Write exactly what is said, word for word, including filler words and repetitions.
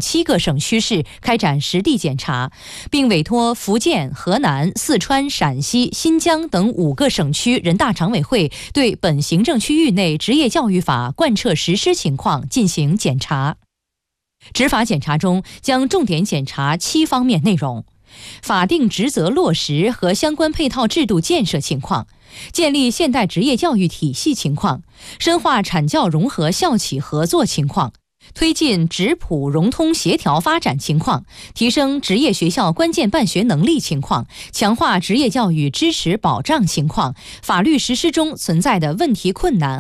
七个省区市开展实地检查，并委托福建、河南、四川、陕西、新疆等五个省区人大常委会对本行政区域内职业教育法贯彻实施情况进行检查。执法检查中将重点检查七方面内容：法定职责落实和相关配套制度建设情况，建立现代职业教育体系情况，深化产教融合校企合作情况，推进职普融通协调发展情况，提升职业学校关键办学能力情况，强化职业教育支持保障情况，法律实施中存在的问题困难